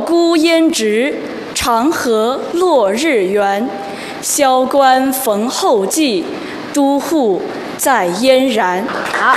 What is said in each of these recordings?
孤烟直，长河落日圆。萧关逢候骑，都护在燕然。 好。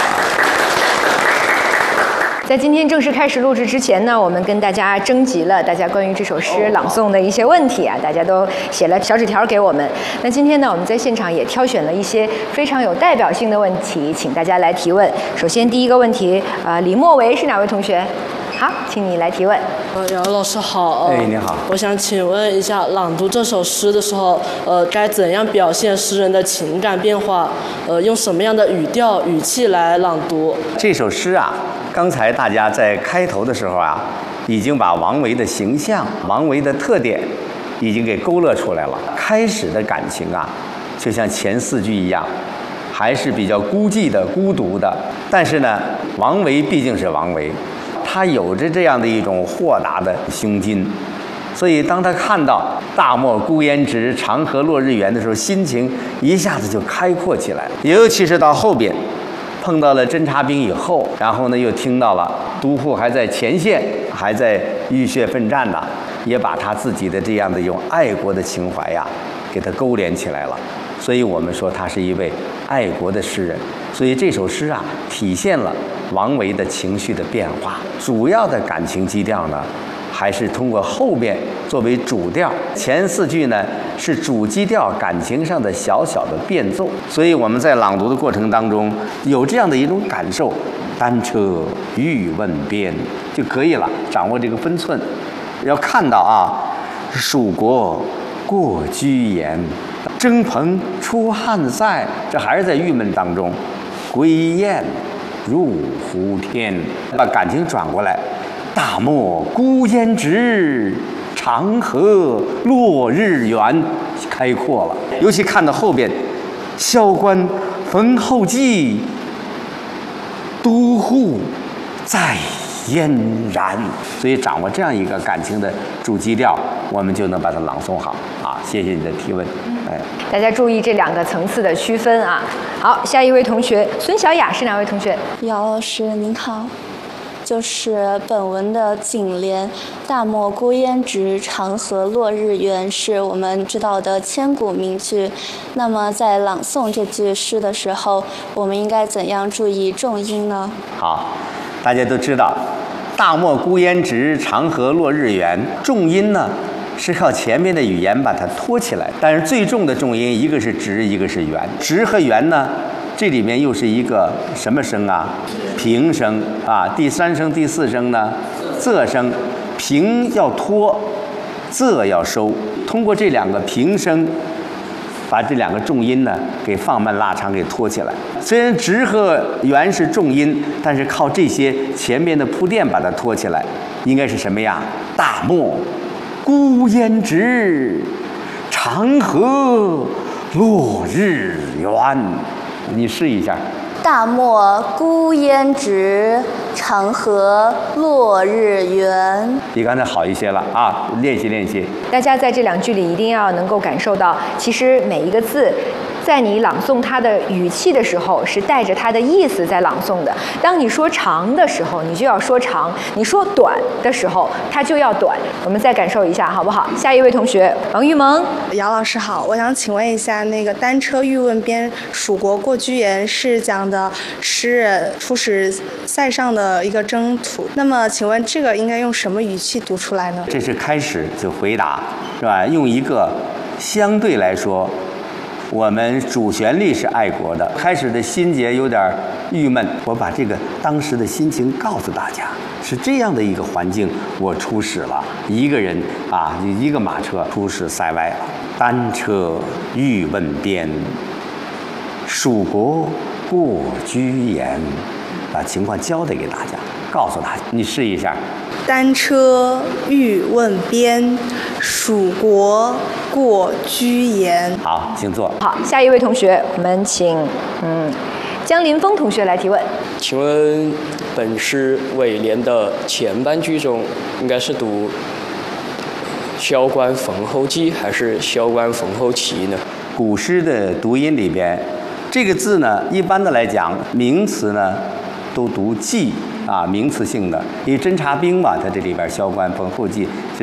在今天正式开始录制之前呢，我们跟大家征集了大家关于这首诗朗诵的一些问题啊，大家都写了小纸条给我们。那今天呢，我们在现场也挑选了一些非常有代表性的问题，请大家来提问。首先第一个问题，李莫维是哪位同学？好，请你来提问。 姚老师好。 你好。 我想请问一下，朗读这首诗的时候，该怎样表现诗人的情感变化？用什么样的语调、语气来朗读？ 这首诗啊，刚才大家在开头的时候啊，已经把王维的形象、王维的特点，已经给勾勒出来了。开始的感情啊，就像前4句一样，还是比较孤寂的、孤独的。但是呢，王维毕竟是王维。他有着这样的一种豁达的胸襟，所以当他看到大漠孤烟直，长河落日圆的时候，心情一下子就开阔起来了。尤其是到后边碰到了侦察兵以后，然后呢又听到了都护还在前线，还在浴血奋战呢，也把他自己的这样的一种爱国的情怀呀，给他勾连起来了。所以我们说他是一位爱国的诗人。所以这首诗啊，体现了王维的情绪的变化。主要的感情基调呢，还是通过后边作为主调，前4句呢是主基调感情上的小小的变奏。所以我们在朗读的过程当中有这样的一种感受：单车欲问边就可以了，掌握这个分寸。要看到啊，蜀国过居延，征蓬出汉塞，这还是在郁闷当中。归雁入胡天，把感情转过来，大漠孤烟直，长河落日圆，开阔了。尤其看到后边，萧关逢候骑，都护在燕然。所以掌握这样一个感情的主基调，我们就能把它朗诵好啊！谢谢你的提问。 大家注意这2个层次的区分啊。好，下一位同学孙小雅是哪位同学？ 姚老师您好，就是本文的颈联“大漠孤烟直，长河落日圆”是我们知道的千古名句。那么在朗诵这句诗的时候，我们应该怎样注意重音呢？ 好，大家都知道“大漠孤烟直，长河落日圆”，重音呢是靠前面的语言把它托起来，但是最重的重音一个是直，一个是圆。直和圆呢，这里面又是一个什么声啊？平声啊。第3声、第4声呢，仄声。平要托，仄要收。通过这2个平声，把这2个重音呢给放慢拉长，给托起来。虽然直和圆是重音，但是靠这些前面的铺垫把它托起来，应该是什么呀？大漠孤烟直，长河落日圆。你试一下。 大漠孤烟直，长河落日圆。 比刚才好一些了啊！练习练习。 大家在这2句里一定要能够感受到，其实每一个字，在你朗诵它的语气的时候，是带着它的意思在朗诵的。当你说长的时候，你就要说长；你说短的时候，它就要短。我们再感受一下，好不好？下一位同学王玉萌。 姚老师好，我想请问一下，那个“单车欲问边，蜀国过居延”是讲的诗人出使塞上的一个征途。那么，请问这个应该用什么语气读出来呢？ 这是开始就回答，是吧？用一个相对来说，我们主旋律是爱国的，开始的心结有点郁闷，我把这个当时的心情告诉大家，是这样的一个环境，我出使了，一个人啊，一个马车出使塞外了。单车欲问边，蜀国过居延，把情况交代给大家，告诉大家，你试一下。 单车欲问边，蜀国过居延。 好，请坐。 好，下一位同学，我们请江林峰同学来提问。 请问本诗尾联的前半句中，应该是读萧关逢候骑还是萧关逢候骑呢？ 古诗的读音里边，这个字呢，一般的来讲，名词呢都读骑啊，名词性的。因为侦察兵嘛，它这里边萧关逢候骑。